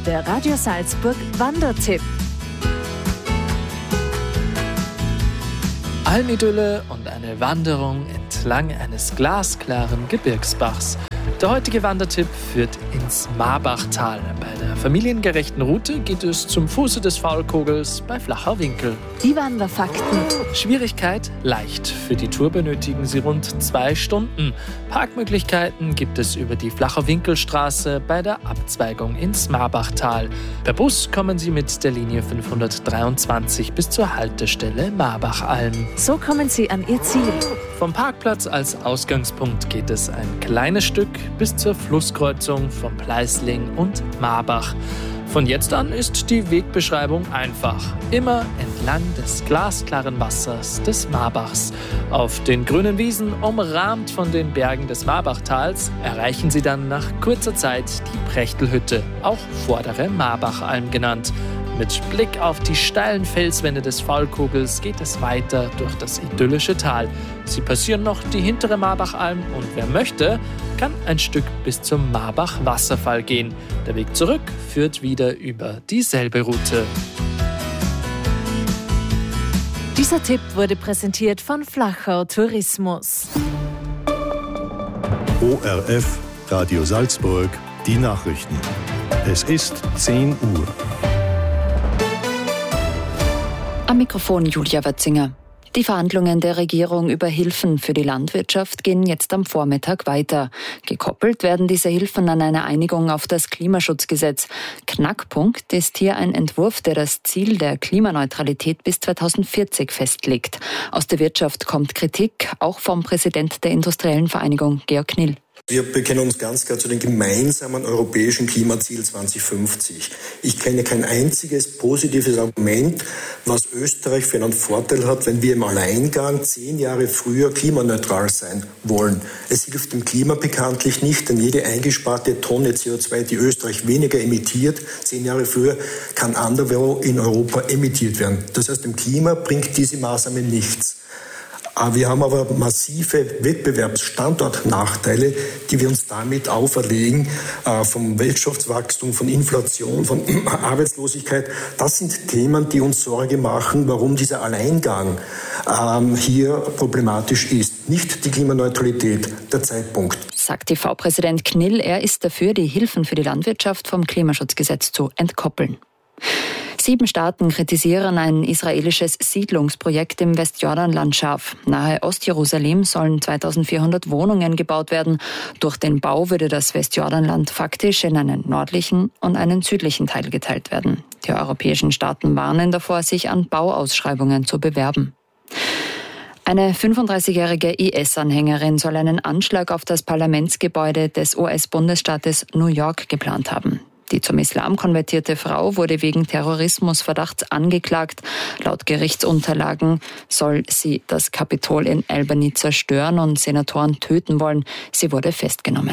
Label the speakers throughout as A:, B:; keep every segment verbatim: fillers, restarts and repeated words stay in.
A: der Radio Salzburg Wandertipp.
B: Almidylle und eine Wanderung entlang eines glasklaren Gebirgsbachs. Der heutige Wandertipp führt ins Marbachtal. Bei der familiengerechten Route geht es zum Fuße des Faulkogels bei Flachau-Winkel.
A: Die Wanderfakten.
B: Schwierigkeit leicht. Für die Tour benötigen Sie rund zwei Stunden. Parkmöglichkeiten gibt es über die Flachau-Winkel-Straße bei der Abzweigung ins Marbachtal. Per Bus kommen Sie mit der Linie fünfhundertdreiundzwanzig bis zur Haltestelle Marbachalm.
A: So kommen Sie an Ihr Ziel.
B: Vom Parkplatz als Ausgangspunkt geht es ein kleines Stück bis zur Flusskreuzung von Pleisling und Marbach. Von jetzt an ist die Wegbeschreibung einfach. Immer entlang des glasklaren Wassers des Marbachs. Auf den grünen Wiesen, umrahmt von den Bergen des Marbachtals, erreichen Sie dann nach kurzer Zeit die Prechtelhütte, auch vordere Marbachalm genannt. Mit Blick auf die steilen Felswände des Faulkogels geht es weiter durch das idyllische Tal. Sie passieren noch die hintere Marbachalm und wer möchte, kann ein Stück bis zum Marbach-Wasserfall gehen. Der Weg zurück führt wieder über dieselbe Route.
A: Dieser Tipp wurde präsentiert von Flachau Tourismus.
C: O R F, Radio Salzburg, die Nachrichten. Es ist zehn Uhr.
D: Am Mikrofon Julia Watzinger. Die Verhandlungen der Regierung über Hilfen für die Landwirtschaft gehen jetzt am Vormittag weiter. Gekoppelt werden diese Hilfen an eine Einigung auf das Klimaschutzgesetz. Knackpunkt ist hier ein Entwurf, der das Ziel der Klimaneutralität bis zweitausendvierzig festlegt. Aus der Wirtschaft kommt Kritik, auch vom Präsident der Industriellen Vereinigung, Georg Knill.
E: Wir bekennen uns ganz klar zu dem gemeinsamen europäischen Klimaziel zweitausendfünfzig. Ich kenne kein einziges positives Argument, was Österreich für einen Vorteil hat, wenn wir im Alleingang zehn Jahre früher klimaneutral sein wollen. Es hilft dem Klima bekanntlich nicht, denn jede eingesparte Tonne C O zwei, die Österreich weniger emittiert, zehn Jahre früher, kann anderswo in Europa emittiert werden. Das heißt, dem Klima bringt diese Maßnahme nichts. Wir haben aber massive Wettbewerbsstandortnachteile, die wir uns damit auferlegen, vom Wirtschaftswachstum, von Inflation, von Arbeitslosigkeit. Das sind Themen, die uns Sorge machen, warum dieser Alleingang hier problematisch ist. Nicht die Klimaneutralität, der Zeitpunkt.
D: Sagt T V-Präsident Knill, er ist dafür, die Hilfen für die Landwirtschaft vom Klimaschutzgesetz zu entkoppeln. Sieben Staaten kritisieren ein israelisches Siedlungsprojekt im Westjordanland scharf. Nahe Ostjerusalem sollen zweitausendvierhundert Wohnungen gebaut werden. Durch den Bau würde das Westjordanland faktisch in einen nördlichen und einen südlichen Teil geteilt werden. Die europäischen Staaten warnen davor, sich an Bauausschreibungen zu bewerben. Eine fünfunddreißigjährige I S-Anhängerin soll einen Anschlag auf das Parlamentsgebäude des U S-Bundesstaates New York geplant haben. Die zum Islam konvertierte Frau wurde wegen Terrorismusverdachts angeklagt. Laut Gerichtsunterlagen soll sie das Kapitol in Albany zerstören und Senatoren töten wollen. Sie wurde festgenommen.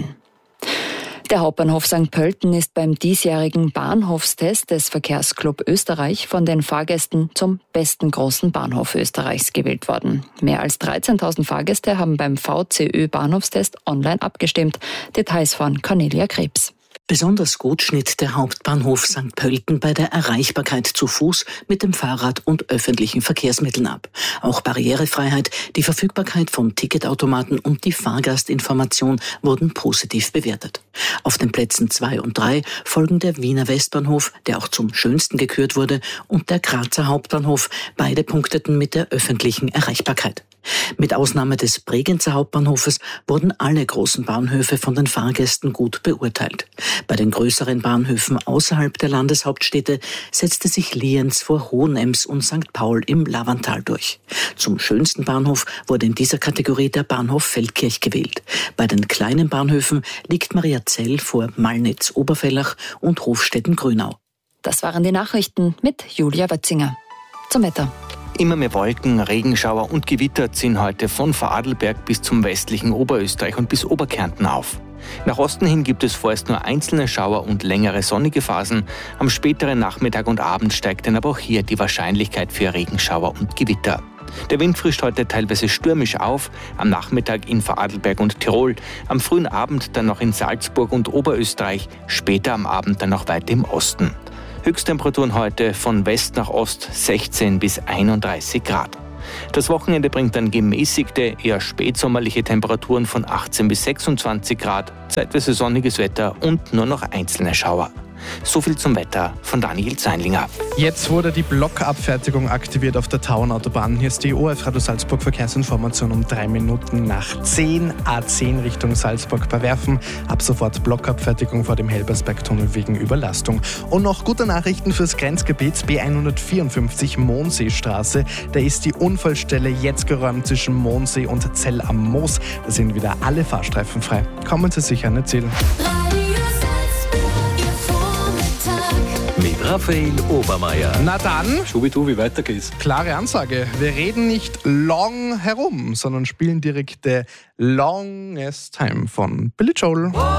D: Der Hauptbahnhof Sankt Pölten ist beim diesjährigen Bahnhofstest des Verkehrsclub Österreich von den Fahrgästen zum besten großen Bahnhof Österreichs gewählt worden. Mehr als dreizehntausend Fahrgäste haben beim V C Ö-Bahnhofstest online abgestimmt. Details von Cornelia Krebs.
F: Besonders gut schnitt der Hauptbahnhof Sankt Pölten bei der Erreichbarkeit zu Fuß mit dem Fahrrad und öffentlichen Verkehrsmitteln ab. Auch Barrierefreiheit, die Verfügbarkeit von Ticketautomaten und die Fahrgastinformation wurden positiv bewertet. Auf den Plätzen zwei und drei folgen der Wiener Westbahnhof, der auch zum schönsten gekürt wurde, und der Grazer Hauptbahnhof. Beide punkteten mit der öffentlichen Erreichbarkeit. Mit Ausnahme des Bregenzer Hauptbahnhofes wurden alle großen Bahnhöfe von den Fahrgästen gut beurteilt. Bei den größeren Bahnhöfen außerhalb der Landeshauptstädte setzte sich Lienz vor Hohenems und Sankt Paul im Lavantal durch. Zum schönsten Bahnhof wurde in dieser Kategorie der Bahnhof Feldkirch gewählt. Bei den kleinen Bahnhöfen liegt Mariazell vor Malnitz-Oberfellach und Hofstetten-Grünau.
D: Das waren die Nachrichten mit Julia Watzinger. Zum Wetter.
G: Immer mehr Wolken, Regenschauer und Gewitter ziehen heute von Vorarlberg bis zum westlichen Oberösterreich und bis Oberkärnten auf. Nach Osten hin gibt es vorerst nur einzelne Schauer und längere sonnige Phasen. Am späteren Nachmittag und Abend steigt dann aber auch hier die Wahrscheinlichkeit für Regenschauer und Gewitter. Der Wind frischt heute teilweise stürmisch auf, am Nachmittag in Vorarlberg und Tirol, am frühen Abend dann noch in Salzburg und Oberösterreich, später am Abend dann noch weit im Osten. Höchsttemperaturen heute von West nach Ost sechzehn bis einunddreißig Grad. Das Wochenende bringt dann gemäßigte, eher spätsommerliche Temperaturen von achtzehn bis sechsundzwanzig Grad, zeitweise sonniges Wetter und nur noch einzelne Schauer. So viel zum Wetter von Daniel Zeinlinger.
H: Jetzt wurde die Blockabfertigung aktiviert auf der Tauernautobahn. Hier ist die O F Radio Salzburg Verkehrsinformation um drei Minuten nach zehn. A zehn Richtung Salzburg bei Werfen. Ab sofort Blockabfertigung vor dem Helbersbergtunnel wegen Überlastung. Und noch gute Nachrichten fürs Grenzgebiet B hundertvierundfünfzig Monseestraße. Da ist die Unfallstelle jetzt geräumt zwischen Mondsee und Zell am Moos. Da sind wieder alle Fahrstreifen frei. Kommen Sie sicher nicht zählen.
I: Mit Raphael Obermeier.
H: Na dann,
I: Schubidu, wie weiter geht's?
H: klare Ansage. Wir reden nicht long herum, sondern spielen direkt The Longest Time von Billy Joel.